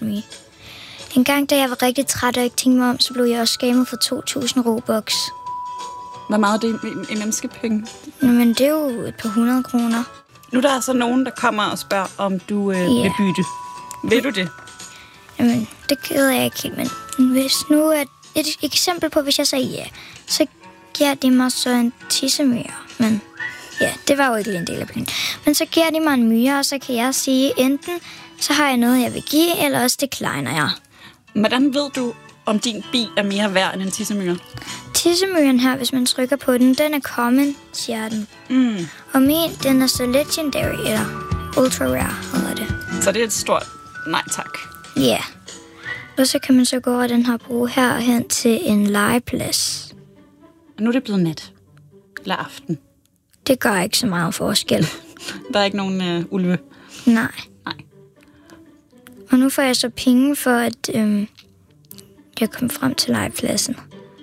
Me. En gang, da jeg var rigtig træt og ikke tænkte mig om, så blev jeg også scammet for 2.000 Robux. Hvor meget er det i menneskepenge? Men det er jo et par 100 kroner. Nu er der altså nogen, der kommer og spørger, om du vil bytte. Vil du det? Jamen, det gider jeg ikke helt, men hvis nu er et eksempel på, hvis jeg sagde ja, så giver de mig så en tissemyre. Men ja, det var jo ikke en del af planen. Men så giver de mig en myre, og så kan jeg sige, enten så har jeg noget, jeg vil give, eller også decliner jeg. Hvordan ved du, om din bil er mere værd end en tissemyre? Tissemyren her, hvis man trykker på den, den er common, siger den. Og min, den er så legendary, eller ultra rare, hedder det. Så det er et stort nej tak. Ja. Yeah. Og så kan man så gå over den her bro her og hen til en legeplads. Og nu er det blevet nat. Eller aften. Det gør ikke så meget forskel. Der er ikke nogen ulve? Nej. Nej. Og nu får jeg så penge for, at jeg kommer frem til legepladsen.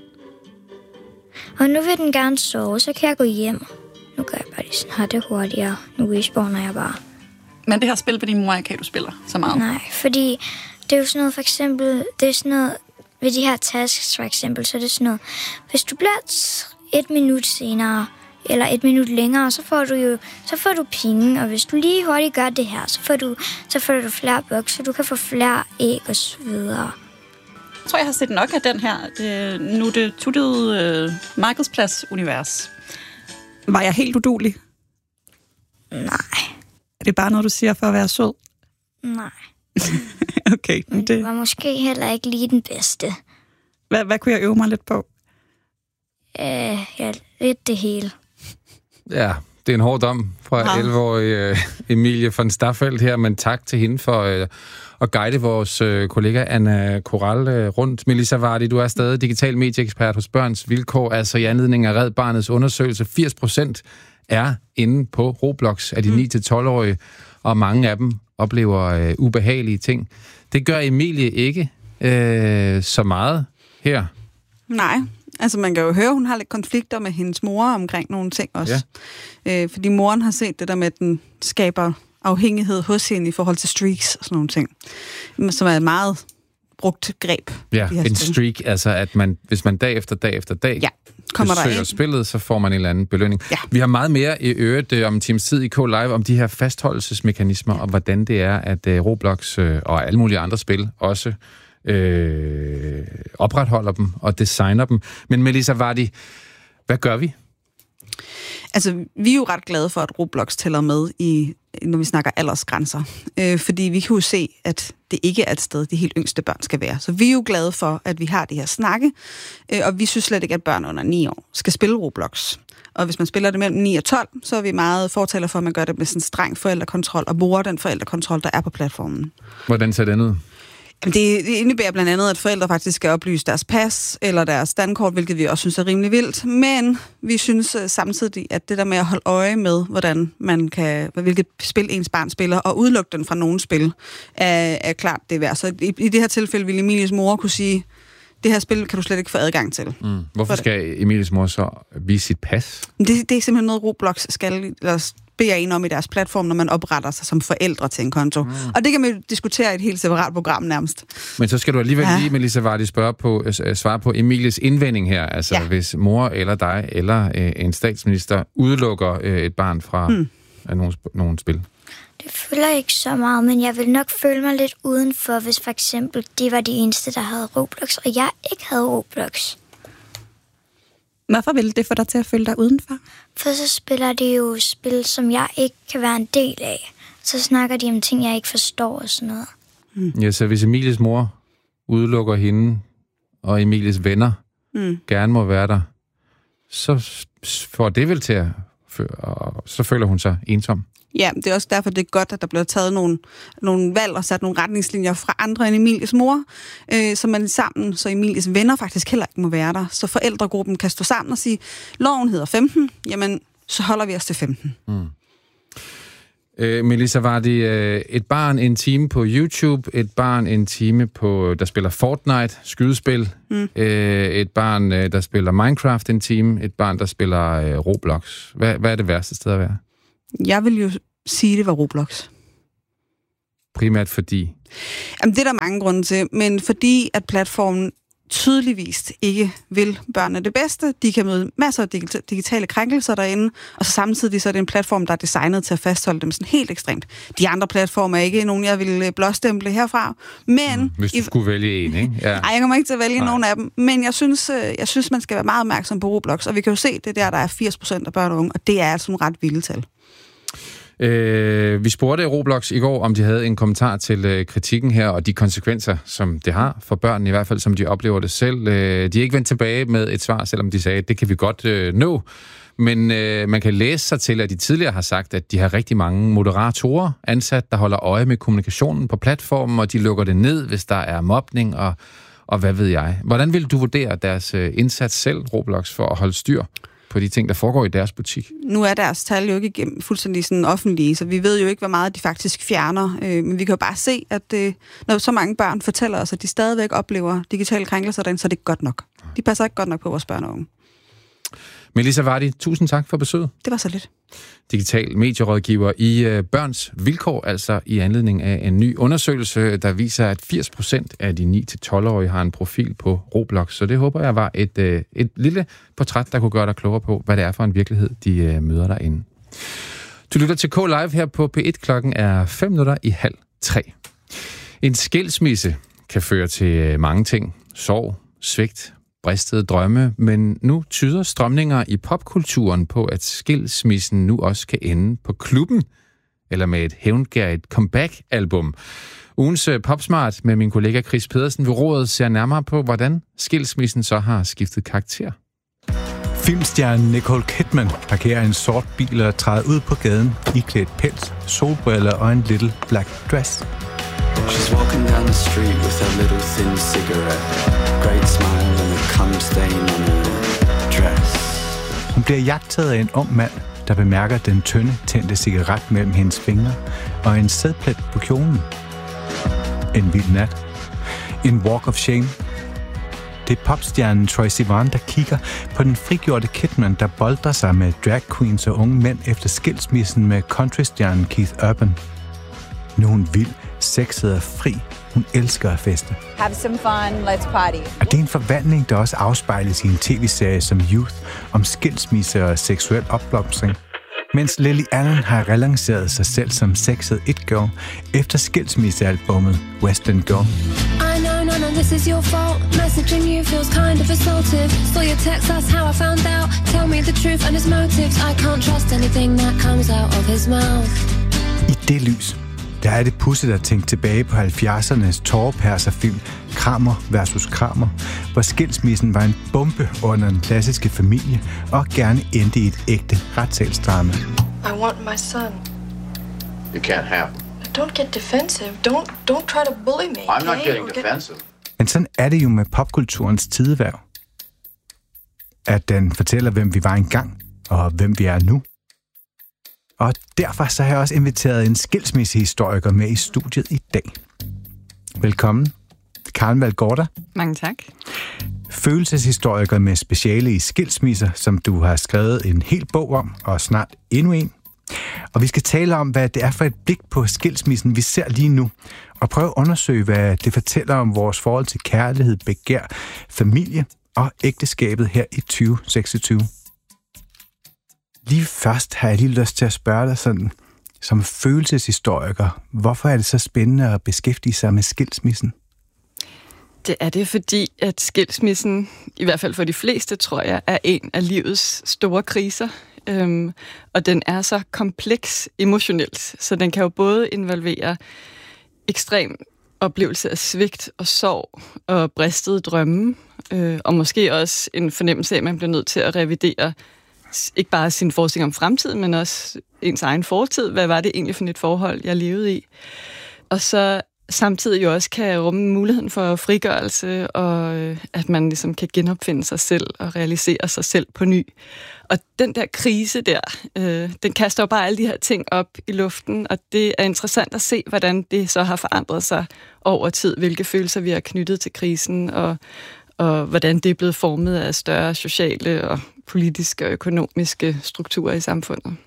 Og nu vil den gerne sove, så kan jeg gå hjem. Nu gør jeg bare lige sådan her, det hurtigere. Nu respawner jeg bare. Men det her spil på din mor kan du spiller så meget? Nej, fordi det er jo sådan noget, for eksempel, det er sådan noget, ved de her tasks for eksempel, så er det sådan noget, hvis du bliver 1 minut senere, eller 1 minut længere, så får du penge, og hvis du lige hurtigt gør det her, så får du flere bucks, så du kan få flere æg og så videre. Jeg tror, jeg har set nok af den her, nu det tuttede markedsplads-univers. Var jeg helt uduelig? Nej. Er det bare noget, du siger for at være sød? Nej. Okay. Det var måske heller ikke lige den bedste. Hvad kunne jeg øve mig lidt på? Ja, lidt det hele. Ja, det er en hård dom fra 11-årige Emilie von Staffeldt her, men tak til hende for at guide vores kollega Anna Koral rundt. Melissa Vardy, du er stadig digital medieekspert hos Børns Vilkår, altså i anledning af Red Barnets undersøgelse. 80% er inde på Roblox af de 9-12-årige, og mange af dem oplever ubehagelige ting. Det gør Emilie ikke så meget her. Nej, altså man kan jo høre, hun har lidt konflikter med hendes mor omkring nogle ting også. Ja. Fordi moren har set det der med, at den skaber afhængighed hos hende i forhold til streaks og sådan nogle ting, som er et meget brugt greb. Ja, en streak, altså at man, hvis man dag efter dag besøger spillet, så får man en eller anden belønning. Ja. Vi har meget mere i øvrigt om en times tid i K-Live om de her fastholdelsesmekanismer, og hvordan det er, at Roblox og alle mulige andre spil også opretholder dem og designer dem. Men Melissa Vardy, hvad gør vi? Altså, vi er jo ret glade for, at Roblox tæller med når vi snakker aldersgrænser. Fordi vi kan jo se, at det ikke er et sted, de helt yngste børn skal være. Så vi er jo glade for, at vi har det her snakke, og vi synes slet ikke, at børn under 9 år skal spille Roblox. Og hvis man spiller det mellem 9 og 12, så er vi meget fortaler for, at man gør det med sådan streng forældrekontrol, og bruger den forældrekontrol, der er på platformen. Hvordan ser den ud? Det indebærer blandt andet, at forældre faktisk skal oplyse deres pas eller deres dankort, hvilket vi også synes er rimelig vildt. Men vi synes samtidig, at det der med at holde øje med, hvordan man kan, hvilket spil ens barn spiller, og udelukke den fra nogle spil, er klart det værd. Så i det her tilfælde ville Emilies mor kunne sige, det her spil kan du slet ikke få adgang til. Hvorfor skal Emilies mor så vise sit pas? Det er simpelthen noget, Roblox skal beder en om i deres platform, når man opretter sig som forældre til en konto. Og det kan man jo diskutere i et helt separat program nærmest. Men så skal du alligevel lige, Melissa Vardy, svare på Emilies indvending her. Altså, hvis mor eller dig eller en statsminister udelukker et barn fra nogle spil. Det føler jeg ikke så meget, men jeg vil nok føle mig lidt udenfor, hvis for eksempel de var de eneste, der havde Roblox, og jeg ikke havde Roblox. Hvorfor ville det få dig til at føle dig udenfor? For så spiller de jo spil, som jeg ikke kan være en del af. Så snakker de om ting, jeg ikke forstår og sådan noget. Ja, så hvis Emilies mor udelukker hende, og Emilies venner gerne må være der, så får det vel til at... Og så føler hun sig ensom. Ja, det er også derfor, det er godt, at der bliver taget nogle valg og sat nogle retningslinjer fra andre end Emilies mor, så man sammen, så Emilies venner faktisk heller ikke må være der. Så forældregruppen kan stå sammen og sige, loven hedder 15, jamen så holder vi os til 15. Melissa Vardy, et barn en time på YouTube, et barn en time der spiller Fortnite, skydespil, et barn, der spiller Minecraft en time, et barn, der spiller Roblox. Hvad er det værste sted at være? Jeg vil jo sige, det var Roblox. primært fordi? Jamen, det er der mange grunde til, men fordi at platformen tydeligvis ikke vil børnene det bedste. De kan møde masser af digitale krænkelser derinde, og så samtidig så er det en platform, der er designet til at fastholde dem sådan helt ekstremt. De andre platforme er ikke nogen, jeg vil blåstemple herfra, men... Hvis du skulle vælge en, ikke? Ja. Nej, jeg kommer ikke til at vælge nogen af dem, men jeg synes, man skal være meget opmærksom på Roblox, og vi kan jo se, det der er 80% af børn og unge, og det er altså nogle ret vilde tal. Vi spurgte Roblox i går, om de havde en kommentar til kritikken her, og de konsekvenser, som det har for børn, i hvert fald som de oplever det selv. De er ikke vendt tilbage med et svar, selvom de sagde, at det kan vi godt nå. Men man kan læse sig til, at de tidligere har sagt, at de har rigtig mange moderatorer ansat, der holder øje med kommunikationen på platformen, og de lukker det ned, hvis der er mobning og hvad ved jeg. Hvordan vil du vurdere deres indsats selv, Roblox, for at holde styr på de ting, der foregår i deres butik? Nu er deres tal jo ikke fuldstændig sådan offentlige, så vi ved jo ikke, hvor meget de faktisk fjerner. Men vi kan jo bare se, at når så mange børn fortæller os, at de stadigvæk oplever digitale krænkelser derinde, så er det ikke godt nok. De passer ikke godt nok på vores børn og unge. Melissa Vardy, tusind tak for besøget. Det var så lidt. Digital medierådgiver i Børns Vilkår, altså i anledning af en ny undersøgelse, der viser, at 80% af de 9-12-årige har en profil på Roblox. Så det håber jeg var et lille portræt, der kunne gøre dig klogere på, hvad det er for en virkelighed, de møder derinde. Du lytter til K-Live her på P1. Klokken er 2:05. En skilsmisse kan føre til mange ting. Sorg, svigt, bristede drømme, men nu tyder strømninger i popkulturen på, at skilsmissen nu også kan ende på klubben, eller med et hævngærigt comeback-album. Ugens Popsmart med min kollega Chris Pedersen ved roret ser nærmere på, hvordan skilsmissen så har skiftet karakter. Filmstjernen Nicole Kidman parkerer en sort bil og træder ud på gaden, iklædt pels, solbriller og en little black dress. She's walking down the street with her little thin cigarette. Great smile and a cum stain on her dress. Hun bliver jagtet af en ung mand, der bemærker den tynde, tændte cigaret mellem hendes fingre og en sædplet på kjolen. En vild nat. En walk of shame. Det er popstjernen Troye Sivan, der kigger på den frigjorte Kidman, der boltrer sig med drag queens og unge mænd efter skilsmissen med countrystjernen Keith Urban. Nu er hun vild, sexet og fri. Hun elsker at feste. Have some fun, let's party. Og det er en forvandling, der også afspejles i en tv-serie som Youth om skilsmisse og seksuel opblomstring. Mens Lily Allen har relanceret sig selv som sexet it-girl efter skilsmissealbummet Western Girl. I know none of this is your fault. Messaging you feels kind of assaultive. Saw your text, that's how I found out. Tell me the truth and his motives. I can't trust anything that comes out of his mouth. I det lys, der er det pudsigt at tænke tilbage på 70'ernes tårepærserfilm Kramer vs. Kramer, hvor skilsmissen var en bombe under den klassiske familie og gerne endte i et ægte retssagsdrama. I want my son. You can't have him. Don't get defensive. Don't try to bully me. I'm not getting defensive. Men sådan er det jo med popkulturens tideværv. At den fortæller, hvem vi var engang og hvem vi er nu. Og derfor så har jeg også inviteret en skilsmissehistoriker med i studiet i dag. Velkommen, Karen Valgårda. Mange tak. Følelseshistoriker med speciale i skilsmisser, som du har skrevet en hel bog om, og snart endnu en. Og vi skal tale om, hvad det er for et blik på skilsmissen, vi ser lige nu, og prøve at undersøge, hvad det fortæller om vores forhold til kærlighed, begær, familie og ægteskabet her i 2026. Lige først har jeg lige lyst til at spørge dig sådan, som følelseshistoriker, hvorfor er det så spændende at beskæftige sig med skilsmissen? Det er det, fordi at skilsmissen, i hvert fald for de fleste, tror jeg, er en af livets store kriser. Og den er så kompleks emotionelt, så den kan jo både involvere ekstrem oplevelse af svigt og sorg og bristede drømme, og måske også en fornemmelse af, at man bliver nødt til at revidere ikke bare sin forestilling om fremtiden, men også ens egen fortid. Hvad var det egentlig for et forhold, jeg levede i? Og så samtidig jo også kan rumme muligheden for frigørelse, og at man ligesom kan genopfinde sig selv og realisere sig selv på ny. Og den der krise der, den kaster jo bare alle de her ting op i luften, og det er interessant at se, hvordan det så har forandret sig over tid, hvilke følelser vi har knyttet til krisen, og hvordan det er blevet formet af større sociale og politiske og økonomiske strukturer i samfundet. Ja,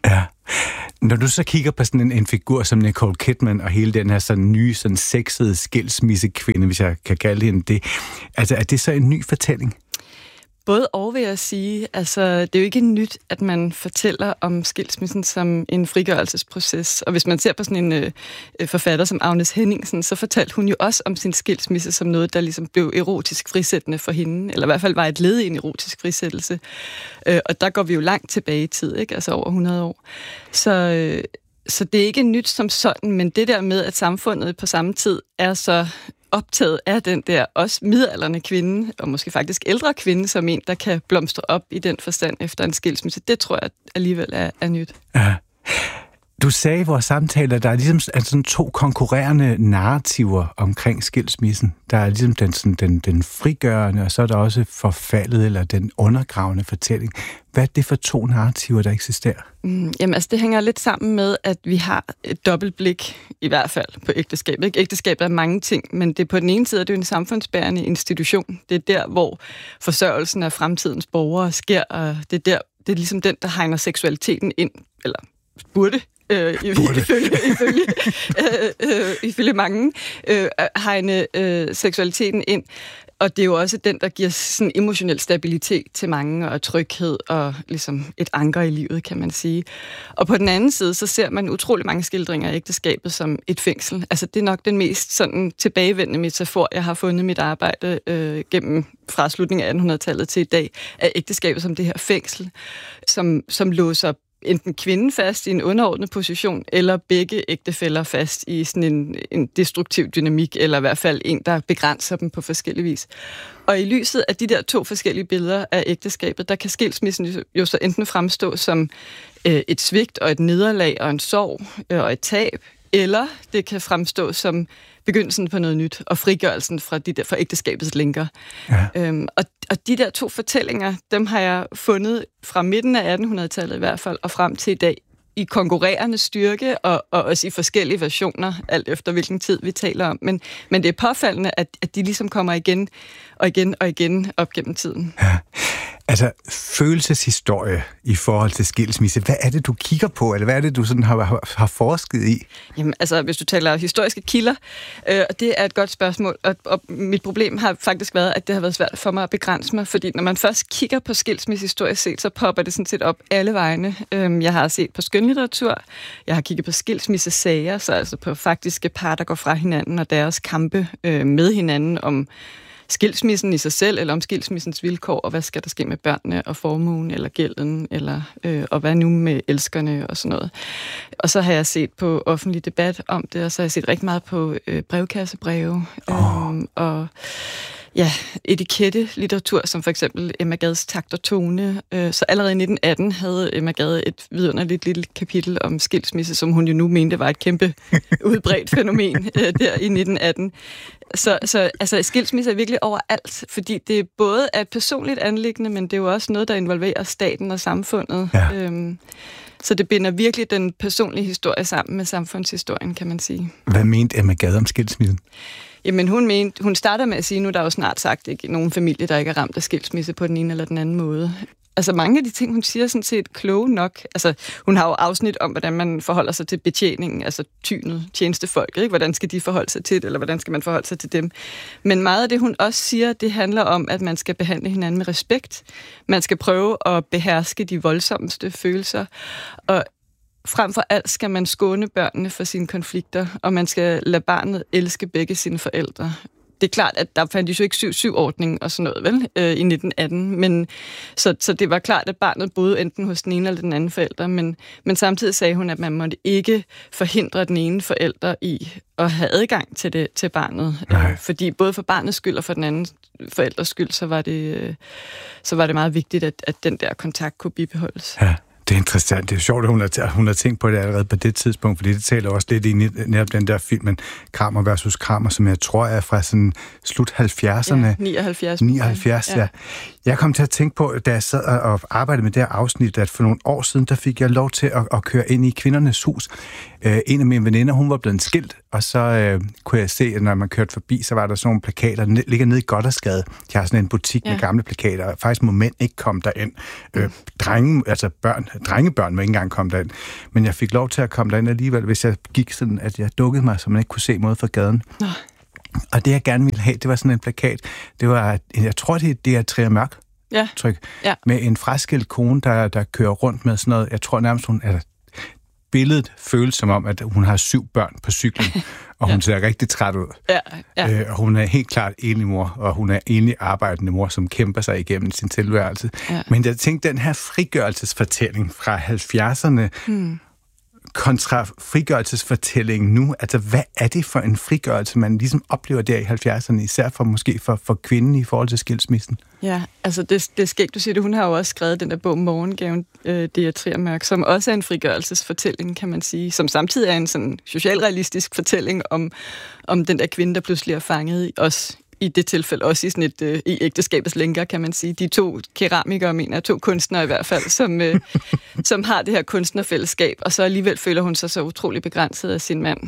Når du så kigger på sådan en figur som Nicole Kidman og hele den her sådan nye, sådan sexede skilsmissekvinde, hvis jeg kan kalde hende det, altså er det så en ny fortælling? Både og, vil jeg sige. Altså, det er jo ikke nyt, at man fortæller om skilsmissen som en frigørelsesproces. Og hvis man ser på sådan en forfatter som Agnes Henningsen, så fortalte hun jo også om sin skilsmisse som noget, der ligesom blev erotisk frisættende for hende, eller i hvert fald var et led i en erotisk frisættelse. Og der går vi jo langt tilbage i tid, ikke? Altså over 100 år. Så det er ikke nyt som sådan, men det der med, at samfundet på samme tid er så optaget af den der også midaldrende kvinde, og måske faktisk ældre kvinde, som en, der kan blomstre op i den forstand efter en skilsmisse. Det tror jeg alligevel er nyt. Ja. Du sagde i vores samtaler, der er ligesom sådan 2 konkurrerende narrativer omkring skilsmissen. Der er ligesom den frigørende, og så er der også forfaldet, eller den undergravende fortælling. Hvad er det for 2 narrativer, der eksisterer? Jamen altså, det hænger lidt sammen med, at vi har et dobbeltblik, i hvert fald på ægteskabet. Ikke? Ægteskabet er mange ting, men det på den ene side er det jo en samfundsbærende institution. Det er der, hvor forsørgelsen af fremtidens borgere sker, og det er ligesom den, der hegner seksualiteten ind, eller burde ifølge mange hegne seksualiteten ind. Og det er jo også den, der giver sådan emotionel stabilitet til mange, og tryghed, og ligesom et anker i livet, kan man sige. Og på den anden side, så ser man utrolig mange skildringer af ægteskabet som et fængsel. Altså, det er nok den mest sådan tilbagevendende metafor, jeg har fundet mit arbejde gennem fra slutningen af 1800-tallet til i dag, af ægteskabet som det her fængsel, som låser enten kvinden fast i en underordnet position, eller begge ægtefæller fast i sådan en destruktiv dynamik, eller i hvert fald en, der begrænser dem på forskellig vis. Og i lyset af de der 2 forskellige billeder af ægteskabet, der kan skilsmissen jo så enten fremstå som et svigt og et nederlag og en sorg og et tab, eller det kan fremstå som begyndelsen på noget nyt, og frigørelsen fra ægteskabets lænker. Ja. Og de der 2 fortællinger, dem har jeg fundet fra midten af 1800-tallet i hvert fald, og frem til i dag, i konkurrerende styrke, og også i forskellige versioner, alt efter hvilken tid vi taler om. Men det er påfaldende, at de ligesom kommer igen og igen og igen op gennem tiden. Ja. Altså, følelseshistorie i forhold til skilsmisse, hvad er det, du kigger på, eller hvad er det, du sådan har forsket i? Jamen, altså, hvis du taler historiske kilder, det er et godt spørgsmål, og mit problem har faktisk været, at det har været svært for mig at begrænse mig, fordi når man først kigger på skilsmissehistorie set, så popper det sådan set op alle vegne. Jeg har set på skønlitteratur, jeg har kigget på skilsmissesager, så altså på faktiske par, der går fra hinanden, og deres kampe med hinanden om skilsmissen i sig selv, eller om skilsmissens vilkår, og hvad skal der ske med børnene, og formuen, eller gælden, eller og hvad nu med elskerne, og sådan noget. Og så har jeg set på offentlig debat om det, og så har jeg set rigtig meget på brevkassebreve, og ja, etikette-litteratur, som for eksempel Emma Gads Takt og Tone. Så allerede i 1918 havde Emma Gad et vidunderligt lille kapitel om skilsmisse, som hun jo nu mente var et kæmpe udbredt fænomen der i 1918. Så altså, skilsmisse er virkelig overalt, fordi det både er et personligt anliggende, men det er jo også noget, der involverer staten og samfundet. Ja. Så det binder virkelig den personlige historie sammen med samfundshistorien, kan man sige. Hvad mente Emma Gad om skilsmissen? Jamen, hun starter med at sige, nu der er jo snart sagt ikke nogen familie, der ikke er ramt af skilsmisse på den ene eller den anden måde. Altså, mange af de ting, hun siger, sådan set kloge nok. Altså, hun har jo afsnit om, hvordan man forholder sig til betjeningen, altså tynet, tjenestefolk, ikke? Hvordan skal de forholde sig til det, eller hvordan skal man forholde sig til dem? Men meget af det, hun også siger, det handler om, at man skal behandle hinanden med respekt. Man skal prøve at beherske de voldsomste følelser, og frem for alt skal man skåne børnene for sine konflikter, og man skal lade barnet elske begge sine forældre. Det er klart, at der fandt jo ikke 7-7-ordning og sådan noget, vel, i 1918, men så det var klart, at barnet boede enten hos den ene eller den anden forælder, men samtidig sagde hun, at man måtte ikke forhindre den ene forælder i at have adgang til barnet, fordi både for barnets skyld og for den anden forældres skyld, så var det meget vigtigt, at den der kontakt kunne bibeholdes. Ja. Det er interessant. Det er sjovt, at hun har tænkt på det allerede på det tidspunkt, fordi det taler også lidt i netop den der film, Kramer versus Kramer, som jeg tror er fra sådan slut 70'erne. Ja, 79, ja. Jeg kom til at tænke på, da jeg sad og arbejdede med det her afsnit, at for nogle år siden, der fik jeg lov til at køre ind i Kvindernes Hus. En af mine veninder, hun var blevet skilt, og så kunne jeg se, at når man kørte forbi, så var der sådan nogle plakater, der ligger nede i Gothersgade. De har sådan en butik med gamle plakater, og faktisk må mænd ikke komme derind. Drenge, altså børn, drengebørn må ikke engang komme derind. Men jeg fik lov til at komme derind alligevel, hvis jeg gik sådan, at jeg dukkede mig, så man ikke kunne se noget fra gaden. Nå. Og det, jeg gerne ville have, det var sådan en plakat. Det var, jeg tror, det er Trier Mørk tryk. Ja. Med en fraskilt kone, der kører rundt med sådan noget. Jeg tror nærmest, billedet føles som om, at hun har 7 børn på cyklen, og hun ser rigtig træt ud. Ja. Og hun er helt klart enlig mor, og hun er enlig arbejdende mor, som kæmper sig igennem sin tilværelse. Ja. Men jeg tænkte, den her frigørelsesfortælling fra 70'erne, kontra frigørelsesfortællingen nu, altså hvad er det for en frigørelse, man ligesom oplever der i 70'erne, især for kvinden i forhold til skilsmissen? Ja, altså det er skægt, du siger det. Hun har jo også skrevet den der bog Morgengaven, det er Trier Mørk, som også er en frigørelsesfortælling, kan man sige, som samtidig er en sådan socialrealistisk fortælling om den der kvinde, der pludselig er fanget også i det tilfælde også i sådan et i ægteskabets lænker, kan man sige. De 2 keramikere, mener 2 kunstnere i hvert fald, som har det her kunstnerfællesskab, og så alligevel føler hun sig så utrolig begrænset af sin mand.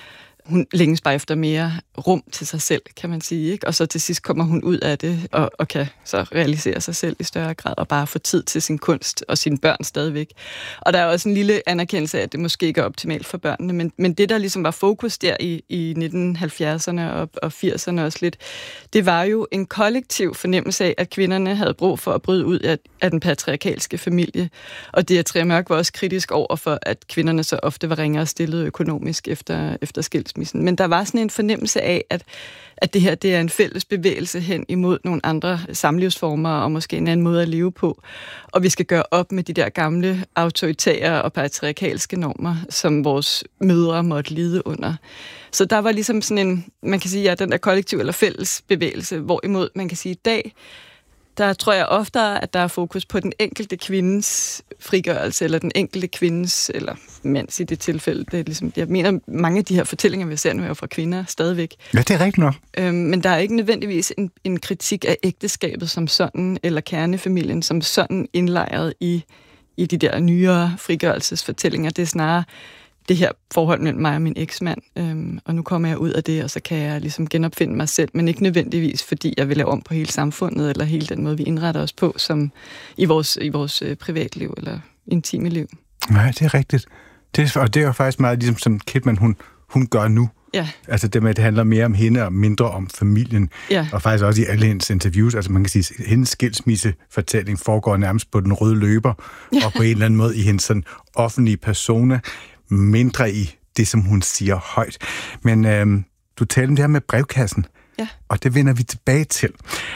Hun længes bare efter mere rum til sig selv, kan man sige, ikke? Og så til sidst kommer hun ud af det, og kan så realisere sig selv i større grad, og bare få tid til sin kunst og sine børn stadigvæk. Og der er også en lille anerkendelse af, at det måske ikke er optimalt for børnene, men det, der ligesom var fokus der i 1970'erne og 80'erne også lidt, det var jo en kollektiv fornemmelse af, at kvinderne havde brug for at bryde ud af den patriarkalske familie. Og det, at Trier Mørk var også kritisk over for, at kvinderne så ofte var ringere stillet økonomisk efter skilsmissen. Men der var sådan en fornemmelse af, at det her det er en fælles bevægelse hen imod nogle andre samlivsformer og måske en anden måde at leve på. Og vi skal gøre op med de der gamle autoritære og patriarkalske normer, som vores mødre måtte lide under. Så der var ligesom sådan en, man kan sige, den der kollektiv eller fælles bevægelse, hvorimod man kan sige i dag, der tror jeg oftere, at der er fokus på den enkelte kvindes frigørelse, eller den enkelte kvindes, eller mands i det tilfælde. Det er ligesom, jeg mener, mange af de her fortællinger, vi ser nu, er jo fra kvinder stadigvæk. Ja, det er rigtigt nok. Men der er ikke nødvendigvis en kritik af ægteskabet som sådan, eller kernefamilien som sådan indlejret i de der nyere frigørelsesfortællinger. Det er snarere det her forhold mellem mig og min eksmand, og nu kommer jeg ud af det, og så kan jeg ligesom genopfinde mig selv, men ikke nødvendigvis, fordi jeg vil lave om på hele samfundet, eller hele den måde, vi indretter os på, som i vores privatliv, eller intime liv. Nej, det er rigtigt. Og det er jo faktisk meget ligesom, som Kidman, hun gør nu. Ja. Altså det med, at det handler mere om hende og mindre om familien. Ja. Og faktisk også i alle hendes interviews. Altså man kan sige, at hendes skilsmissefortælling foregår nærmest på den røde løber, og på en eller anden måde i hendes sådan offentlige persona, mindre i det, som hun siger højt. Men du talte om det her med brevkassen, og det vender vi tilbage til.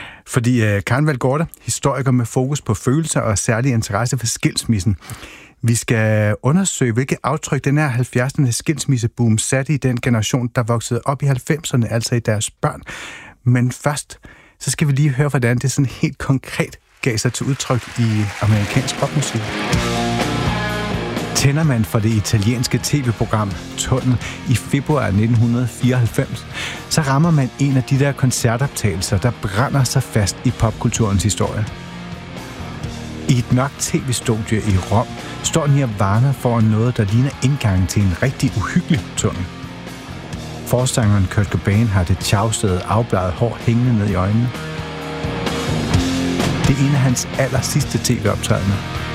Fordi Karen Valgårde, historiker med fokus på følelser og særlig interesse for skilsmissen, vi skal undersøge, hvilke aftryk den her 70'ernes skilsmisseboom satte i den generation, der voksede op i 90'erne, altså i deres børn. Men først, så skal vi lige høre, hvordan det sådan helt konkret gav sig til udtryk i amerikansk popmusik. Tænder man for det italienske tv-program Tunnel i februar 1994, så rammer man en af de der koncertoptagelser, der brænder sig fast i popkulturens historie. I et mørkt tv-studie i Rom står Nirvana foran noget, der ligner indgangen til en rigtig uhyggelig tunnel. Forsangeren Kurt Cobain har det tjavstede, afbladet hår hængende ned i øjnene. Det er en af hans aller sidste tv-optrædener.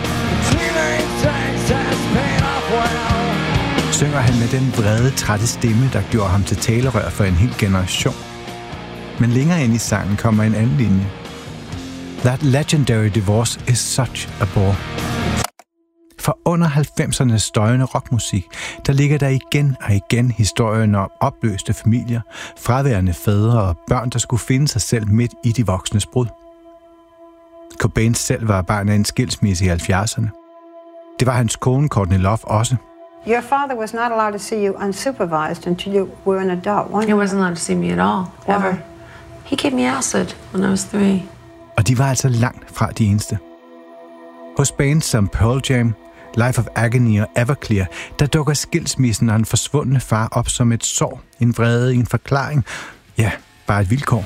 Synger han med den vrede, trætte stemme, der gjorde ham til talerør for en hel generation. Men længere ind i sangen kommer en anden linje. That legendary divorce is such a bore. For under 90'ernes støjende rockmusik, der ligger der igen og igen historien om opløste familier, fraværende fædre og børn, der skulle finde sig selv midt i de voksnes brud. Cobain selv var barn af en skilsmisse i 70'erne. Det var hans kone, Courtney Love, også. Your father was not allowed to see you unsupervised until you were an adult. He wasn't allowed to see me at all, ever. He gave me acid when I was 3. Og de var altså langt fra de eneste. Hos bands som Pearl Jam, Life of Agony og Everclear, der dukker skilsmissen og en forsvundne far op som et sår, en vrede, en forklaring. Ja, bare et vilkår.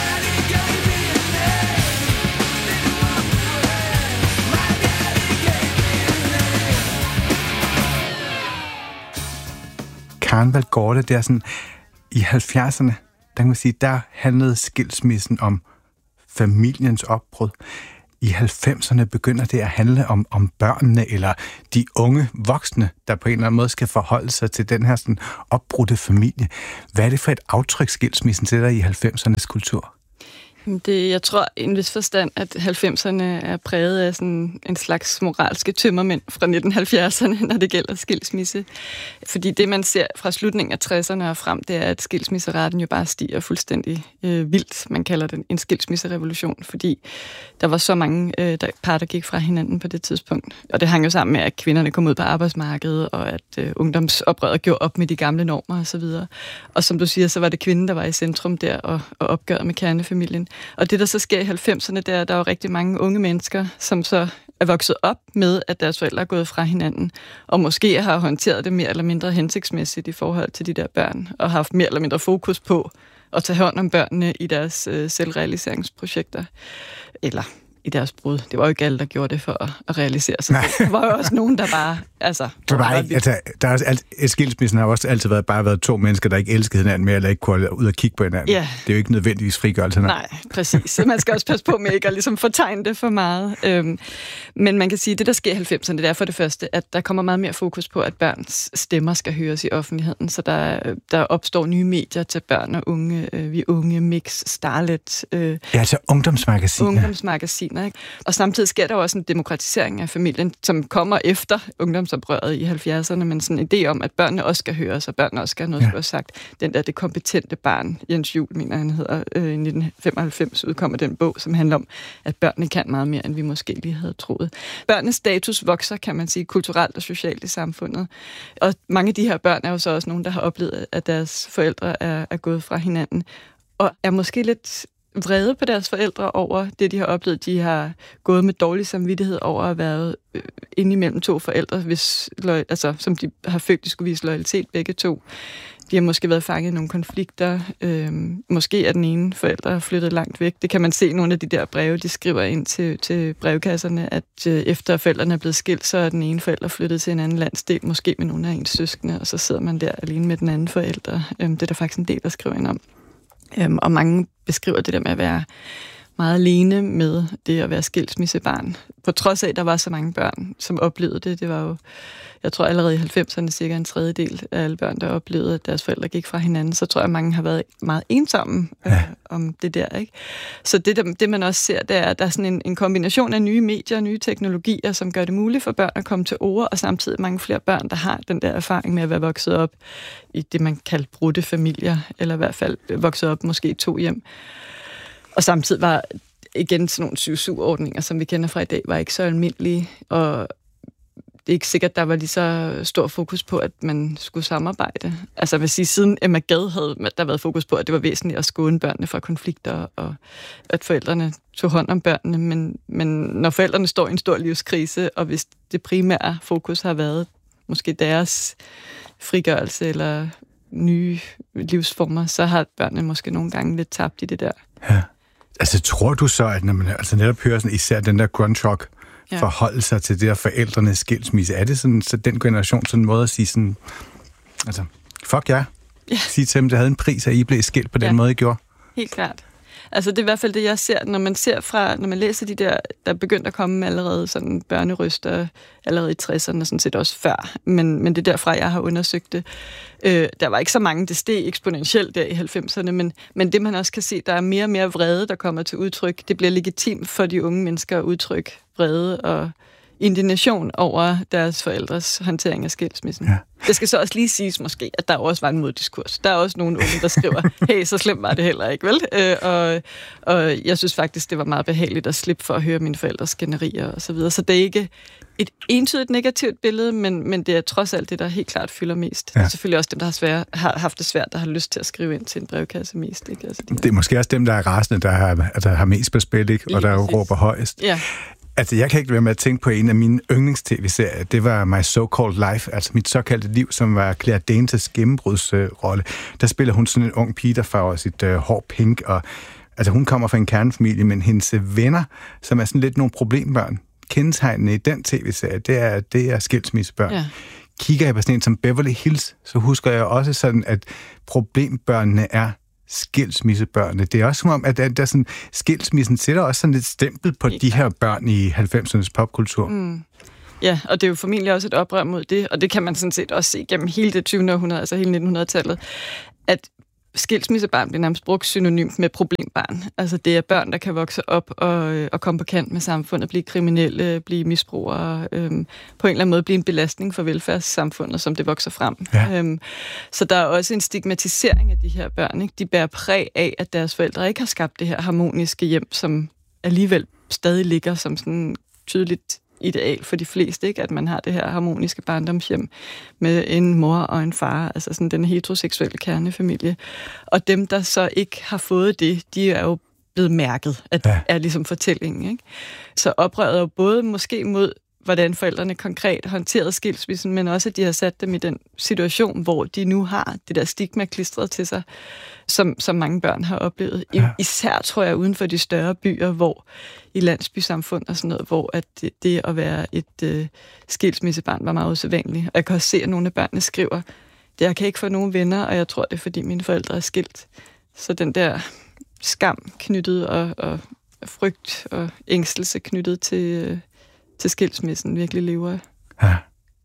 Karen Valgårde, det er sådan, i 70'erne, der kan man sige, der handlede skilsmissen om familiens opbrud. i 90'erne begynder det at handle om børnene eller de unge voksne, der på en eller anden måde skal forholde sig til den her sådan opbrudte familie. Hvad er det for et aftryk, skilsmissen sætter i 90'ernes kultur? Jeg tror i en vis forstand, at 90'erne er præget af sådan en slags moralske tømmermænd fra 1970'erne, når det gælder skilsmisse. Fordi det, man ser fra slutningen af 60'erne og frem, det er, at skilsmisseraten jo bare stiger fuldstændig vildt. Man kalder det en skilsmisserevolution, fordi der var så mange par, der gik fra hinanden på det tidspunkt. Og det hang jo sammen med, at kvinderne kom ud på arbejdsmarkedet, og at ungdomsoprøret gjorde op med de gamle normer osv. Og som du siger, så var det kvinden, der var i centrum der og opgøret med kernefamilien. Og det, der så sker i 90'erne, der er jo rigtig mange unge mennesker, som så er vokset op med, at deres forældre er gået fra hinanden, og måske har håndteret det mere eller mindre hensigtsmæssigt i forhold til de der børn, og har haft mere eller mindre fokus på at tage hånd om børnene i deres selvrealiseringsprojekter, eller i deres brud. Det var jo ikke alle, der gjorde det for at realisere sig. Der var jo også nogen, der bare... skilsmissen har også altid bare været to mennesker, der ikke elskede hinanden mere, eller ikke kunne ud og kigge på hinanden. Yeah. Det er jo ikke nødvendigvis frigørelse. Nej, præcis. Så man skal også passe på med ikke at ligesom fortegne det for meget. Men man kan sige, at det, der sker i 90'erne, det er for det første, at der kommer meget mere fokus på, at børns stemmer skal høres i offentligheden. Så der opstår nye medier til børn og unge. Vi unge, Mix, Starlet. Altså ungdomsmagasiner. Ungdomsmagasiner, ikke? Og samtidig sker der også en demokratisering af familien, som kommer efter ungdomsoprøret i 70'erne, men sådan en idé om, at børnene også skal høres, og børnene også skal have noget, skal sagt. Den der Det kompetente barn, Jens Juel, mener han hedder, i 1995 udkommer den bog, som handler om, at børnene kan meget mere, end vi måske lige havde troet. Børnenes status vokser, kan man sige, kulturelt og socialt i samfundet. Og mange af de her børn er jo så også nogen, der har oplevet, at deres forældre er gået fra hinanden, og er måske lidt vrede på deres forældre over det, de har oplevet. De har gået med dårlig samvittighed over at have været inde imellem to forældre, som de har følt, de skulle vise loyalitet begge to. De har måske været fanget i nogle konflikter. Måske er den ene forælder flyttet langt væk. Det kan man se i nogle af de der breve, de skriver ind til brevkasserne, at efter forældrene er blevet skilt, så er den ene forælder flyttet til en anden landsdel, måske med nogle af ens søskende, og så sidder man der alene med den anden forælder. Det er der faktisk en del, der skriver ind om. Og mange beskriver det der med at være meget alene med det at være skilsmissebarn. På trods af, at der var så mange børn, som oplevede det. Det var jo, jeg tror allerede i 90'erne, cirka en tredjedel af alle børn, der oplevede, at deres forældre gik fra hinanden. Så tror jeg, at mange har været meget ensomme om det der, ikke? Så det man også ser, det er, at der er sådan en kombination af nye medier og nye teknologier, som gør det muligt for børn at komme til ord, og samtidig mange flere børn, der har den der erfaring med at være vokset op i det, man kalder brudte familier, eller i hvert fald vokset op måske i 2 hjem. Og samtidig var igen sådan nogle 7-7-ordninger, som vi kender fra i dag, var ikke så almindelige, og det er ikke sikkert, der var lige så stor fokus på, at man skulle samarbejde. Altså jeg vil sige, siden Emma Gad havde der været fokus på, at det var væsentligt at skåne børnene fra konflikter, og at forældrene tog hånd om børnene, men når forældrene står i en stor livskrise, og hvis det primære fokus har været måske deres frigørelse eller nye livsformer, så har børnene måske nogle gange lidt tabt i det der. Ja. Altså tror du så, at når man netop hører sådan, især den der grunge rock, forholde sig til det der forældrenes skilsmisse, er det sådan, så den generation sådan en måde at sige sådan, altså, fuck jer. Sige til dem, det havde en pris, at I blev skilt på den måde, I gjorde? Helt klart. Altså det er i hvert fald det, jeg ser, når man læser de der begyndte at komme allerede sådan børneryster, allerede i 60'erne, og sådan set også før, men det er derfra, jeg har undersøgt det. Der var ikke så mange, det steg eksponentielt der i 90'erne, men det man også kan se, der er mere og mere vrede, der kommer til udtryk. Det bliver legitimt for de unge mennesker at udtrykke vrede og indignation over deres forældres håndtering af skilsmissen. Ja. Det skal så også lige siges måske, at der også var en moddiskurs. Der er også nogle unge, der skriver, hey, så slemt var det heller ikke, vel? Og jeg synes faktisk, det var meget behageligt at slippe for at høre mine forældres skænderier og så videre. Så det er ikke et entydigt negativt billede, men det er trods alt det, der helt klart fylder mest. Ja. Selvfølgelig også dem, der har haft det svært, der har lyst til at skrive ind til en brevkasse mest. Ikke? Altså, det er måske også dem, der er rasende, der har mest på spil, ikke? Og der råber højest. Ja. Altså, jeg kan ikke være med at tænke på en af mine yndlings-tv-serier. Det var My So-Called Life, altså mit såkaldte liv, som var Claire Danes gennembrudsrolle. Der spiller hun sådan en ung pige, der farver sit hår pink, og altså, hun kommer fra en kernefamilie, men hendes venner, som er sådan lidt nogle problembørn, kendetegnende i den tv-serie, det er skilsmissebørn. Ja. Kigger jeg på sådan en som Beverly Hills, så husker jeg også sådan, at problembørnene er skilsmissebørnene. Det er også som om, at der sådan, skilsmissen sætter også sådan et stempel på de her børn i 90'ernes popkultur. Mm. Ja, og det er jo formentlig også et oprør mod det, og det kan man sådan set også se gennem hele det 20. århundrede, altså hele 1900-tallet, at skilsmissebarn bliver nærmest brugt synonymt med problembarn. Altså det er børn, der kan vokse op og komme på kant med samfundet, blive kriminelle, blive misbrugere, på en eller anden måde blive en belastning for velfærdssamfundet, som det vokser frem. Ja. Så der er også en stigmatisering af de her børn. Ikke? De bærer præg af, at deres forældre ikke har skabt det her harmoniske hjem, som alligevel stadig ligger som sådan tydeligt ideal for de fleste, ikke? At man har det her harmoniske barndomshjem med en mor og en far, altså sådan den heteroseksuelle kernefamilie. Og dem, der så ikke har fået det, de er jo blevet mærket, at det er ligesom fortællingen. Ikke? Så oprøret er jo både måske mod, hvordan forældrene konkret håndterede skilsmissen, men også, at de har sat dem i den situation, hvor de nu har det der stigma klistret til sig, som mange børn har oplevet. Ja. Især, tror jeg, uden for de større byer, hvor i landsbysamfund og sådan noget, hvor at det at være et skilsmissebarn var meget usædvanligt. Og jeg kan også se, at nogle af børnene skriver, at jeg kan ikke få nogen venner, og jeg tror, det er, fordi mine forældre er skilt. Så den der skam knyttet og frygt og ængstelse knyttet til skilsmissen virkelig lever. Ja.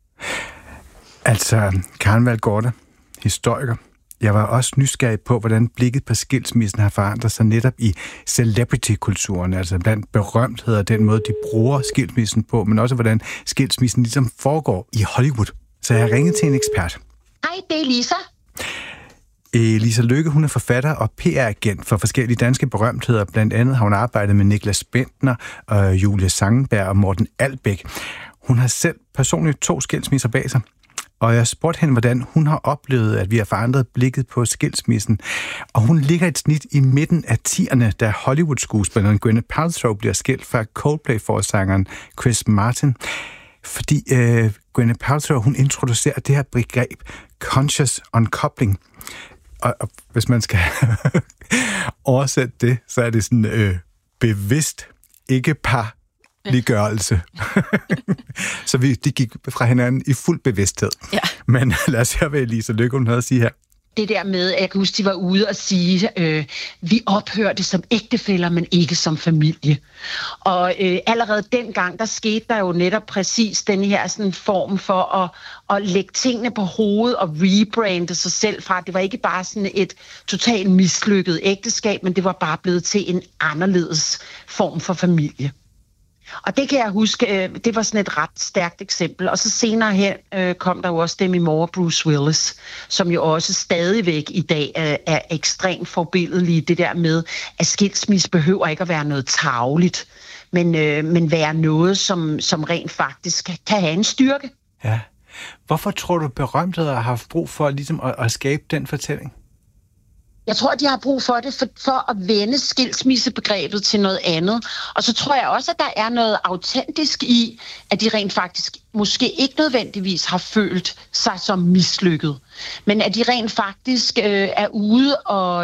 Altså, Karen Valgårde, historiker. Jeg var også nysgerrig på, hvordan blikket på skilsmissen har forandret sig netop i celebrity-kulturen, altså blandt berømtheder, den måde, de bruger skilsmissen på, men også hvordan skilsmissen ligesom foregår i Hollywood. Så jeg har ringet til en ekspert. Hej, det er Lisa. Lisa Lykke, hun er forfatter og PR-agent for forskellige danske berømtheder. Blandt andet har hun arbejdet med Niklas Bentner, Julie Sangenberg og Morten Albæk. Hun har selv personligt 2 skilsmisser bag sig. Og jeg spurgte hende, hvordan hun har oplevet, at vi har forandret blikket på skilsmissen. Og hun ligger et snit i midten af 10'erne, da Hollywood-skuespilleren Gwyneth Paltrow bliver skilt fra Coldplay-forsangeren Chris Martin. Fordi Gwyneth Paltrow, hun introducerer det her begreb conscious uncoupling. Og hvis man skal oversætte det, så er det sådan bevidst, ikke parliggørelse. Så de gik fra hinanden i fuld bevidsthed. Ja. Men lad os høre, hvad Lisa Lykke, hun havde at sige her. Det der med, at jeg kan huske, de var ude og sige, vi ophørte som ægtefæller, men ikke som familie. Og allerede dengang, der skete der jo netop præcis den her sådan form for at lægge tingene på hovedet og rebrande sig selv fra. Det var ikke bare sådan et totalt mislykket ægteskab, men det var bare blevet til en anderledes form for familie. Og det kan jeg huske, det var sådan et ret stærkt eksempel. Og så senere hen kom der jo også Demi Moore og Bruce Willis, som jo også stadigvæk i dag er ekstremt forbilledelige. Det der med, at skilsmisse behøver ikke at være noget tarveligt, men være noget, som rent faktisk kan have en styrke. Ja. Hvorfor tror du, berømtheder har haft brug for ligesom at skabe den fortælling? Jeg tror, de har brug for det for at vende skilsmissebegrebet til noget andet. Og så tror jeg også, at der er noget autentisk i, at de rent faktisk måske ikke nødvendigvis har følt sig som mislykket. Men at de rent faktisk er ude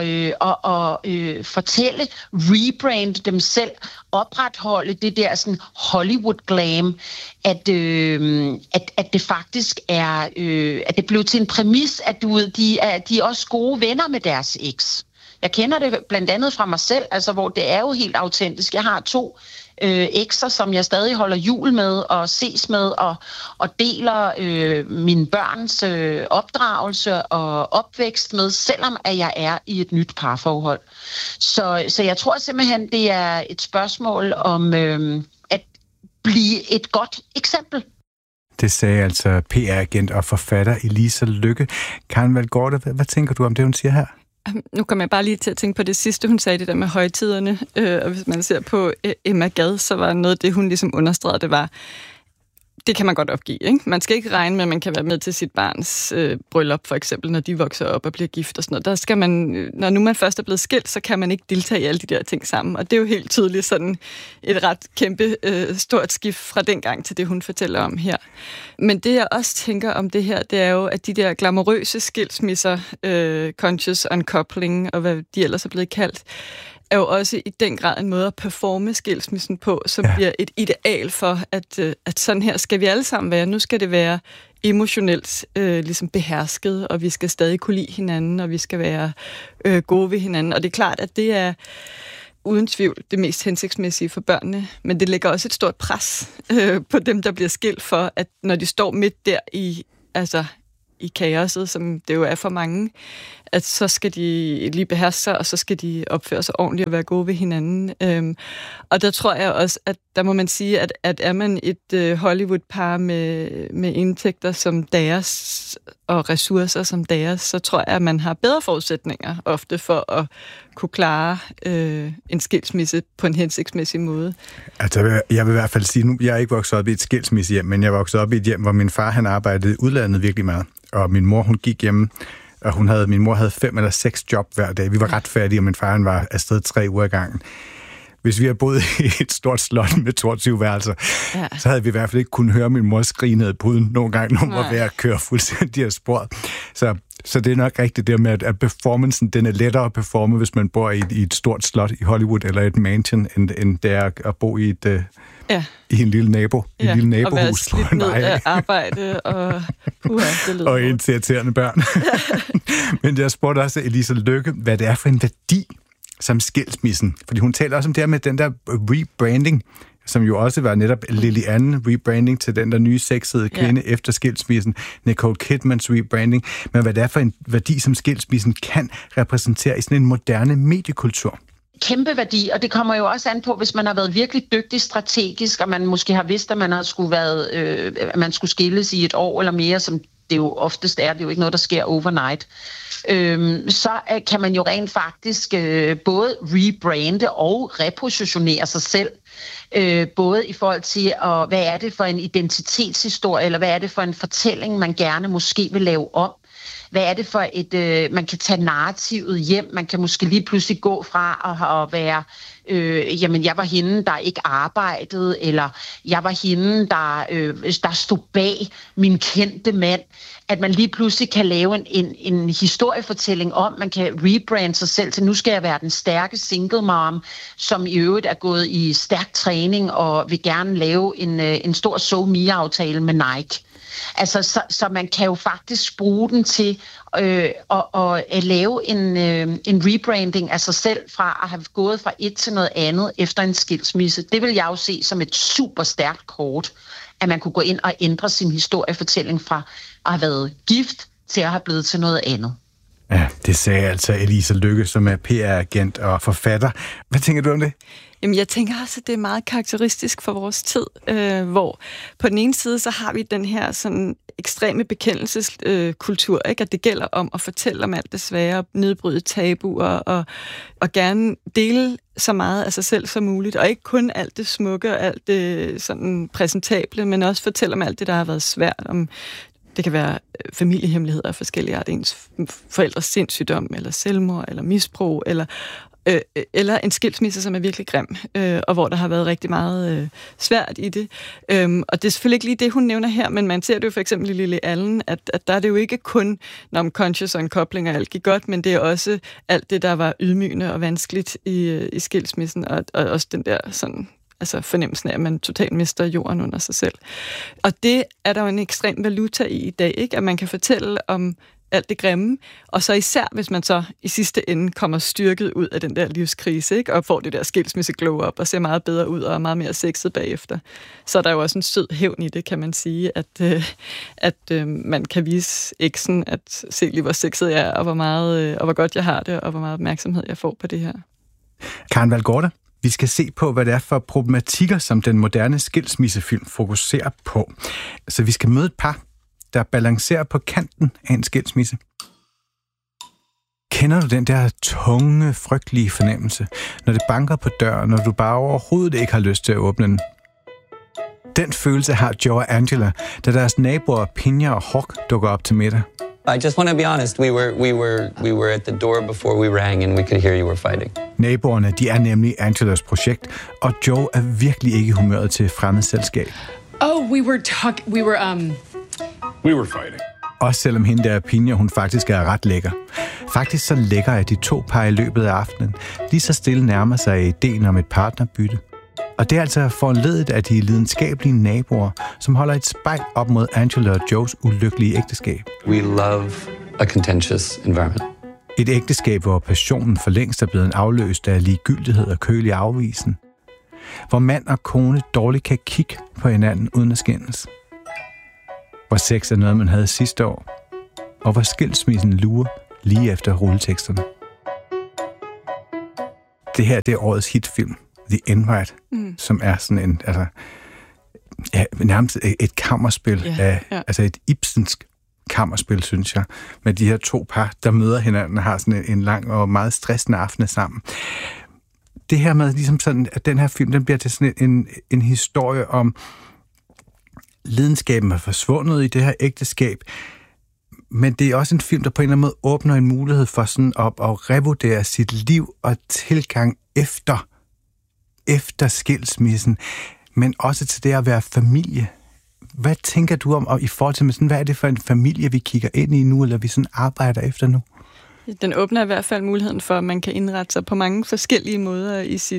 og fortælle, rebrande dem selv, opretholde det der sådan Hollywood-glam, at det faktisk er, at det blev til en præmis, at de er også gode venner med deres eks. Jeg kender det blandt andet fra mig selv, altså hvor det er jo helt autentisk. Jeg har 2 ekser, som jeg stadig holder jul med og ses med og deler mine børns opdragelse og opvækst med, selvom at jeg er i et nyt parforhold. Så jeg tror simpelthen, det er et spørgsmål om at blive et godt eksempel. Det sagde altså PR-agent og forfatter Lisa Lykke. Karen Valgårde, hvad tænker du om det, hun siger her? Nu kommer jeg bare lige til at tænke på det sidste, hun sagde, det der med højtiderne. Og hvis man ser på Emma Gad, så var noget af det, hun ligesom understregede, det var, det kan man godt opgive, ikke? Man skal ikke regne med, at man kan være med til sit barns bryllup, for eksempel, når de vokser op og bliver gift og sådan noget. Der skal man, når nu man først er blevet skilt, så kan man ikke deltage i alle de der ting sammen. Og det er jo helt tydeligt sådan et ret kæmpe stort skift fra dengang til det, hun fortæller om her. Men det, jeg også tænker om det her, det er jo, at de der glamourøse skilsmisser, conscious uncoupling og hvad de ellers er blevet kaldt, er jo også i den grad en måde at performe skilsmissen på, som bliver et ideal for, at sådan her skal vi alle sammen være. Nu skal det være emotionelt ligesom behersket, og vi skal stadig kunne lide hinanden, og vi skal være gode ved hinanden. Og det er klart, at det er uden tvivl det mest hensigtsmæssige for børnene, men det lægger også et stort pres på dem, der bliver skilt for, at når de står midt der i kaoset, som det jo er for mange, at så skal de lige beherske sig, og så skal de opføre sig ordentligt og være gode ved hinanden. Og der tror jeg også, at der må man sige, at er man et Hollywood-par med indtægter som deres og ressourcer som deres, så tror jeg, at man har bedre forudsætninger ofte for at kunne klare en skilsmisse på en hensigtsmæssig måde. Altså, jeg vil i hvert fald sige, nu, jeg er ikke vokset op i et skilsmissehjem, men jeg voksede op i et hjem, hvor min far, han arbejdede i udlandet virkelig meget, og min mor, hun gik hjemme, og min mor havde 5 eller 6 job hver dag. Vi var ret færdige, og min far, han var afsted 3 uger ad gangen. Hvis vi havde boet i et stort slot med 22 værelser, så havde vi i hvert fald ikke kunnet høre min mor skrige ned i puden nogle gange, når hun var ved at køre fuldstændig af sporet. Så det er nok rigtigt det med, at performancen, den er lettere at performe, hvis man bor i et stort slot i Hollywood eller et mansion, end det er at bo i i en lille nabohus. Og være slidt ned af arbejde og og irriterende børn. Men jeg spurgte også Elisa Lykke, hvad det er for en værdi som skilsmissen. Fordi hun taler også om det her med den der rebranding, som jo også var netop Lily-Anne rebranding til den der nye sexede kvinde efter skilsmissen, Nicole Kidmans rebranding, men hvad det er for en værdi, som skilsmissen kan repræsentere i sådan en moderne mediekultur. Kæmpe værdi, og det kommer jo også an på, hvis man har været virkelig dygtig strategisk, og man måske har vidst, at man skulle skilles i et år eller mere, som det jo oftest er, det er jo ikke noget, der sker overnight, så kan man jo rent faktisk både rebrande og repositionere sig selv, både i forhold til, hvad er det for en identitetshistorie, eller hvad er det for en fortælling, man gerne måske vil lave om. Hvad er det for man kan tage narrativet hjem, man kan måske lige pludselig gå fra at være, jeg var hende, der ikke arbejdede, eller jeg var hende, der stod bag min kendte mand, at man lige pludselig kan lave en historiefortælling om, man kan rebrande sig selv til, nu skal jeg være den stærke single mom, som i øvrigt er gået i stærk træning og vil gerne lave en stor SoMe-aftale med Nike. Altså, så man kan jo faktisk bruge den til at lave en rebranding af sig selv fra at have gået fra et til noget andet efter en skilsmisse. Det vil jeg jo se som et super stærkt kort, at man kunne gå ind og ændre sin historiefortælling fra at have været gift til at have blevet til noget andet. Ja, det sagde altså Elisa Lykke, som er PR-agent og forfatter. Hvad tænker du om det? Jamen, jeg tænker også, at det er meget karakteristisk for vores tid, hvor på den ene side, så har vi den her sådan ekstreme bekendelseskultur, ikke? At det gælder om at fortælle om alt det svære, nedbryde tabuer og gerne dele så meget af sig selv som muligt, og ikke kun alt det smukke og alt det sådan præsentable, men også fortælle om alt det, der har været svært, om det kan være familiehemmeligheder af forskellige art, ens forældres sindssygdom, eller selvmord, eller misbrug, eller en skilsmisse, som er virkelig grim, og hvor der har været rigtig meget svært i det. Og det er selvfølgelig ikke lige det, hun nævner her, men man ser det jo for eksempel i Lily-Allen, at der er det jo ikke kun conscious og en kobling, og alt gik godt, men det er også alt det, der var ydmygende og vanskeligt i skilsmissen, og også den der sådan, altså fornemmelsen af, at man totalt mister jorden under sig selv. Og det er der jo en ekstrem valuta i dag, ikke? At man kan fortælle om alt det grimme, og så især, hvis man så i sidste ende kommer styrket ud af den der livskrise, ikke? Og får det der skilsmisse glow up og ser meget bedre ud og er meget mere sexet bagefter. Så er der jo også en sød hævn i det, kan man sige, at man kan vise eksen, at se lige, hvor sexet jeg er, og hvor godt jeg har det, og hvor meget opmærksomhed jeg får på det her. Karen Valgårde, vi skal se på, hvad det er for problematikker, som den moderne skilsmissefilm fokuserer på. Så vi skal møde et par, der balancerer på kanten af en skilsmisse. Kender du den der tunge, frygtelige fornemmelse, når det banker på døren, når du bare overhovedet ikke har lyst til at åbne den? Den følelse har Joe og Angela, da deres naboer Pinja og Hawk dukker op til middag. I just want to be honest. We were at the door before we rang, and we could hear you were fighting. Naboerne, de er nemlig Angelas projekt, og Joe er virkelig ikke i humøret til fremmedselskab. Oh, we were fighting. Også selvom hende der Pinja, hun faktisk er ret lækker. Faktisk så lækker, at de to par i løbet af aftenen lige så stille nærmer sig ideen om et partnerbytte. Og det er altså foranledet af de lidenskabelige naboer, som holder et spejl op mod Angela og Joes ulykkelige ægteskab. We love a contentious environment. Et ægteskab, hvor passionen for længst er blevet afløst af ligegyldighed og kølig afvisen. Hvor mand og kone dårligt kan kigge på hinanden uden at skændes. Hvor sex er noget, man havde sidste år. Og hvor skilsmissen lurer lige efter rulleteksterne. Det her, det er årets hitfilm, The Invite, som er sådan en, altså, nærmest et kammerspil altså et ibsensk kammerspil, synes jeg, med de her to par, der møder hinanden og har sådan en lang og meget stressende aften sammen. Det her med, ligesom sådan, at den her film, den bliver til sådan en historie om lidenskaben er forsvundet i det her ægteskab, men det er også en film, der på en eller anden måde åbner en mulighed for sådan at revurdere sit liv og tilgang efter skilsmissen, men også til det at være familie. Hvad tænker du om, og i forhold til sådan, hvad er det for en familie, vi kigger ind i nu, eller vi sådan arbejder efter nu? Den åbner i hvert fald muligheden for, at man kan indrette sig på mange forskellige måder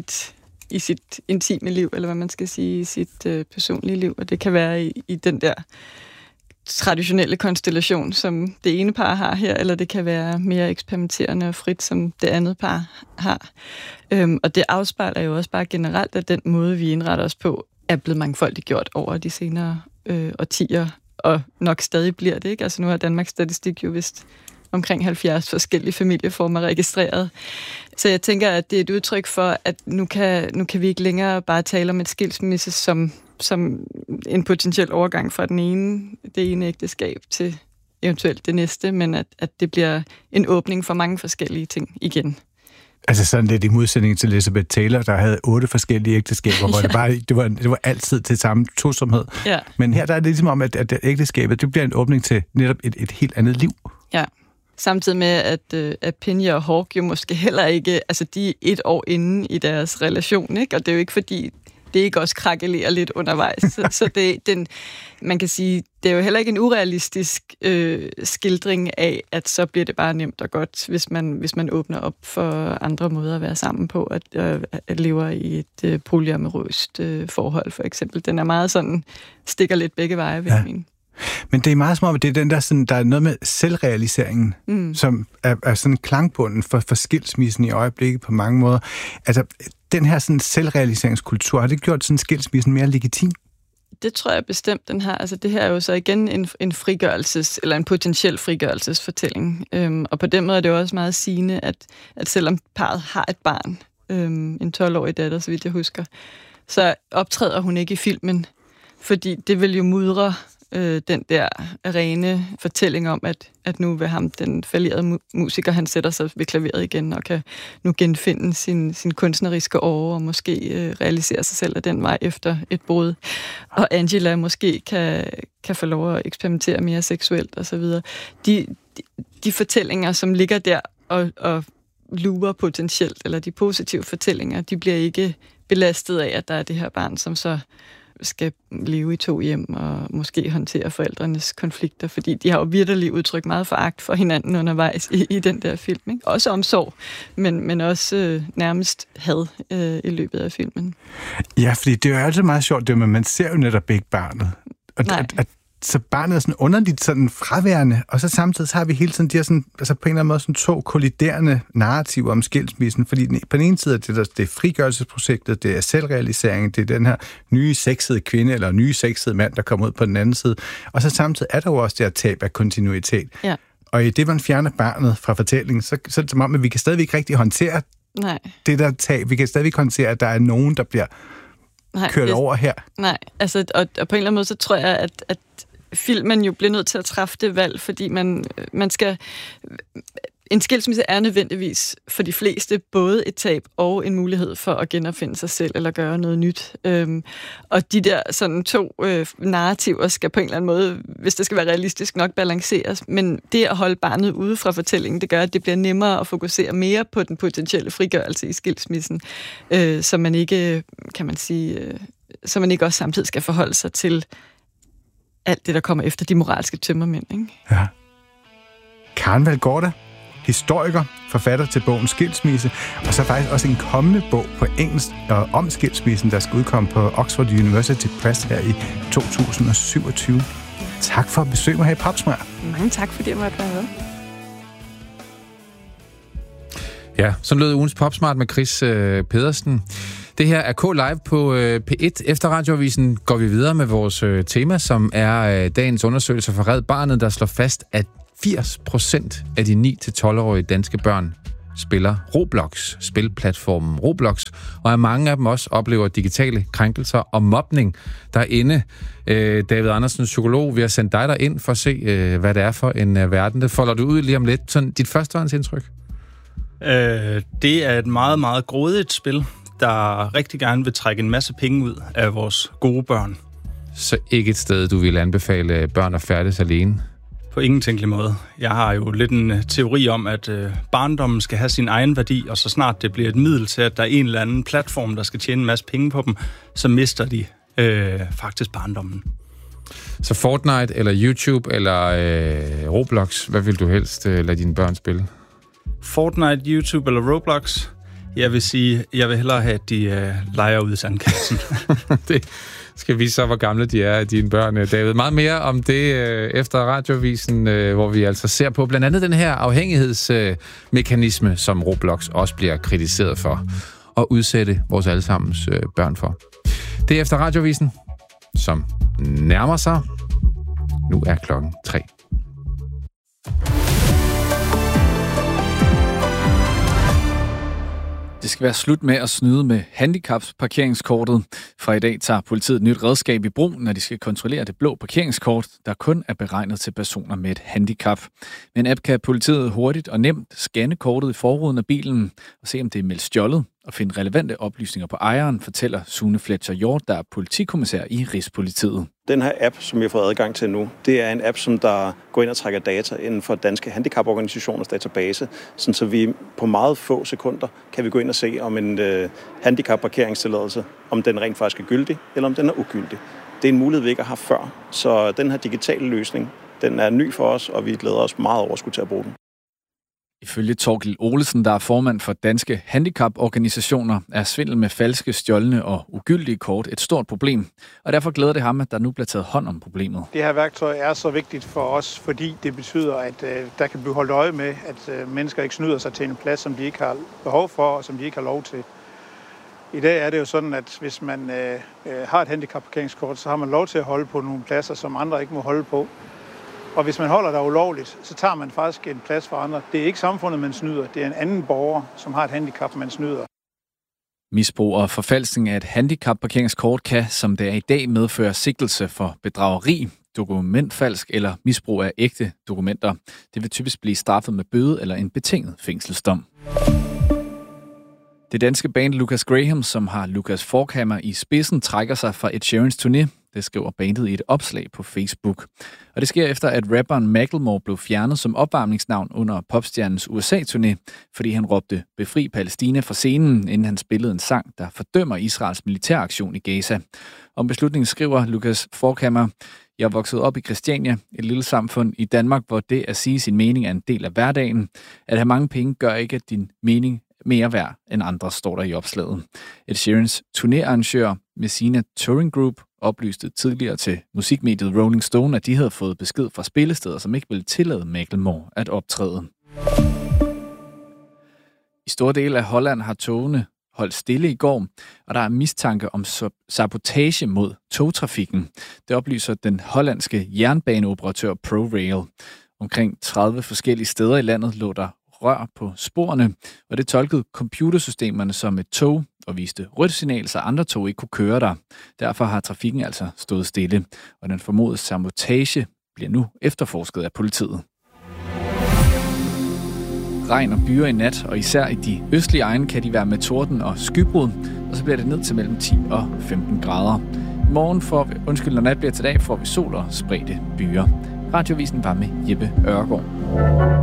i sit intime liv, eller hvad man skal sige, i sit personlige liv. Og det kan være i den der traditionelle konstellation, som det ene par har her, eller det kan være mere eksperimenterende og frit, som det andet par har. Og det afspejler jo også bare generelt, at den måde, vi indretter os på, er blevet mangfoldigt gjort over de senere årtier, og nok stadig bliver det, ikke? Altså nu har Danmarks Statistik jo vist omkring 70 forskellige familieformer registreret. Så jeg tænker, at det er et udtryk for, at nu kan vi ikke længere bare tale om et skilsmisse som en potentiel overgang fra det ene ægteskab til eventuelt det næste, men at det bliver en åbning for mange forskellige ting igen. Altså sådan lidt i modsætning til Elizabeth Taylor, der havde 8 forskellige ægteskaber, hvor det var altid til samme tosomhed. Ja. Men her der er det ligesom om, at ægteskabet det bliver en åbning til netop et helt andet liv. Ja. Samtidig med, at Pinja og Hawk jo måske heller ikke, altså de er 1 år inde i deres relation, ikke? Og det er jo ikke fordi, det ikke også krakelerer lidt undervejs. Så man kan sige, det er jo heller ikke en urealistisk skildring af, at så bliver det bare nemt og godt, hvis man åbner op for andre måder at være sammen på, at lever i et polyamorøst forhold, for eksempel. Den er meget sådan, stikker lidt begge veje, vil jeg mene. Men det er meget som om, at det er den der, sådan, der er noget med selvrealiseringen, som er sådan klangbunden for skilsmissen i øjeblikket på mange måder. Altså, den her sådan selvrealiseringskultur, har det gjort sådan skilsmissen mere legitim? Det tror jeg bestemt, den har. Altså, det her er jo så igen en eller en potentiel frigørelsesfortælling. Og på den måde er det jo også meget sigende, at selvom parret har et barn, en 12-årig datter, så vidt jeg husker, så optræder hun ikke i filmen, fordi det vil jo mudre den der rene fortælling om, at nu vil ham, den fallerede musiker, han sætter sig ved klaveret igen og kan nu genfinde sin kunstneriske åre og måske realisere sig selv af den vej efter et brud. Og Angela måske kan få lov at eksperimentere mere seksuelt og så videre. De fortællinger, som ligger der og lurer potentielt, eller de positive fortællinger, de bliver ikke belastet af, at der er det her barn, som så skal leve i 2 hjem og måske håndtere forældrenes konflikter, fordi de har jo virkelig udtrykt meget foragt for hinanden undervejs i den der film. Ikke? Også omsorg, men også nærmest had i løbet af filmen. Ja, fordi det er jo altid meget sjovt, det, men man ser jo netop ikke barnet. Og så barnet er sådan underligt sådan fraværende, og så samtidig så har vi hele tiden de her sådan, altså på en eller anden måde sådan 2 kolliderende narrativer om skilsmissen, fordi på den ene side det er frigørelsesprojektet, det er selvrealiseringen, det er den her nye sexede kvinde eller nye sexede mand, der kommer ud på den anden side, og så samtidig er der jo også det her tab af kontinuitet. Ja. Og i det, man fjerner barnet fra fortællingen, så er det som om, at vi kan stadigvæk ikke rigtig håndtere det der tab. Vi kan stadigvæk håndtere, at der er nogen, der bliver kørt over her. Nej, altså, og på en eller anden måde, så tror jeg, at filmen jo bliver nødt til at træffe det valg, fordi man skal... En skilsmisse er nødvendigvis for de fleste både et tab og en mulighed for at genopfinde sig selv eller gøre noget nyt. Og de der sådan 2 narrativer skal på en eller anden måde, hvis det skal være realistisk nok, balanceres. Men det at holde barnet ude fra fortællingen, det gør, at det bliver nemmere at fokusere mere på den potentielle frigørelse i skilsmissen, så man ikke, kan man sige, så man ikke også samtidig skal forholde sig til alt det, der kommer efter de moralske tømmermænd, ikke? Ja. Karen Valgårda, historiker, forfatter til bogen Skilsmisse, og så faktisk også en kommende bog på engelsk om skilsmissen, der skal udkomme på Oxford University Press her i 2027. Tak for at besøge mig her i Popsmart. Mange tak, fordi jeg måtte være med. Ja, så lød ugens Popsmart med Chris Pedersen. Det her er K-Live på P1. Efter Radioavisen går vi videre med vores tema, som er dagens undersøgelse fra Red Barnet, der slår fast, at 80% af de 9-12-årige danske børn spiller Roblox, spilplatformen Roblox, og at mange af dem også oplever digitale krænkelser og mobning derinde. David Andersen, psykolog, vi har sendt dig derind for at se, hvad det er for en verden. Det folder du ud lige om lidt. Sådan dit førstehåndsindtryk? Det er et meget, meget grådigt spil, der rigtig gerne vil trække en masse penge ud af vores gode børn. Så ikke et sted, du vil anbefale børn at færdes alene? På ingen tænkelig måde. Jeg har jo lidt en teori om, at barndommen skal have sin egen værdi, og så snart det bliver et middel til, at der er en eller anden platform, der skal tjene en masse penge på dem, så mister de faktisk barndommen. Så Fortnite eller YouTube eller Roblox, hvad vil du helst lade dine børn spille? Fortnite, YouTube eller Roblox? Jeg vil sige, jeg vil hellere have, at de leger ud i sandkassen. Det skal vise så, hvor gamle de er, dine børn, David. Meget mere om det efter Radioavisen, hvor vi altså ser på blandt andet den her afhængighedsmekanisme, som Roblox også bliver kritiseret for at udsætte vores allesammens børn for. Det er efter Radioavisen, som nærmer sig. Nu er klokken 3. Det skal være slut med at snyde med handicapsparkeringskortet. Fra i dag tager politiet et nyt redskab i brug, når de skal kontrollere det blå parkeringskort, der kun er beregnet til personer med et handicap. Med en app kan politiet hurtigt og nemt scanne kortet i forruden af bilen og se, om det er meldt stjålet, og finde relevante oplysninger på ejeren, fortæller Sune Fletcher Hjort, der er politikommissær i Rigspolitiet. Den her app, som vi har fået adgang til nu, det er en app, som der går ind og trækker data inden for danske handicaporganisationers database, så vi på meget få sekunder kan vi gå ind og se, om en handicapparkeringstilladelse, om den rent faktisk er gyldig, eller om den er ugyldig. Det er en mulighed, vi ikke har haft før, så den her digitale løsning, den er ny for os, og vi glæder os meget over at skulle til at bruge den. Ifølge Torkild Olesen, der er formand for Danske Handicaporganisationer, er svindel med falske, stjålne og ugyldige kort et stort problem. Og derfor glæder det ham, at der nu bliver taget hånd om problemet. Det her værktøj er så vigtigt for os, fordi det betyder, at der kan blive holdt øje med, at mennesker ikke snyder sig til en plads, som de ikke har behov for, og som de ikke har lov til. I dag er det jo sådan, at hvis man har et handicapparkeringskort, så har man lov til at holde på nogle pladser, som andre ikke må holde på. Og hvis man holder der ulovligt, så tager man faktisk en plads for andre. Det er ikke samfundet, man snyder. Det er en anden borger, som har et handicap, man snyder. Misbrug og forfalskning af et handicapparkeringskort kan, som det er i dag, medføre sigtelse for bedrageri, dokumentfalsk eller misbrug af ægte dokumenter. Det vil typisk blive straffet med bøde eller en betinget fængselsdom. Det danske band Lucas Graham, som har Lucas Forchhammer i spidsen, trækker sig fra Ed Sheerans turné. Det skriver bandet i et opslag på Facebook. Og det sker efter, at rapperen Macklemore blev fjernet som opvarmningsnavn under popstjernens USA-turné, fordi han råbte "Befri Palæstina" fra scenen, inden han spillede en sang, der fordømmer Israels militæraktion i Gaza. Om beslutningen skriver Lucas Forchhammer: "Jeg er vokset op i Christiania, et lille samfund i Danmark, hvor det at sige sin mening er en del af hverdagen. At have mange penge gør ikke, at din mening mere værd end andre", står der i opslaget. Ed Sheerans turnéarrangør Messina Touring Group oplyste tidligere til musikmediet Rolling Stone, at de havde fået besked fra spillesteder, som ikke ville tillade Macklemore at optræde. I store dele af Holland har togene holdt stille i går, og der er mistanke om sabotage mod togtrafikken. Det oplyser den hollandske jernbaneoperatør ProRail. Omkring 30 forskellige steder i landet lå der rør på sporene, og det tolkede computersystemerne som et tog og viste rødt signal, så andre tog ikke kunne køre der. Derfor har trafikken altså stået stille, og den formodede sabotage bliver nu efterforsket af politiet. Regn og byer i nat, og især i de østlige egne kan de være med torden og skybrud, og så bliver det ned til mellem 10 og 15 grader. I morgen når nat bliver til dag, får vi sol og spredte byer. Radioavisen var med Jeppe Ørgaard.